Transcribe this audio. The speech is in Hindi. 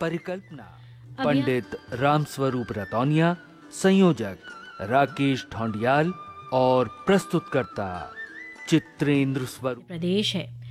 परिकल्पना अब पंडित रामस्वरूप रतौनिया, संयोजक राकेश ढौंडियाल और प्रस्तुतकर्ता चित्रेंद्र स्वरूप। प्रदेश है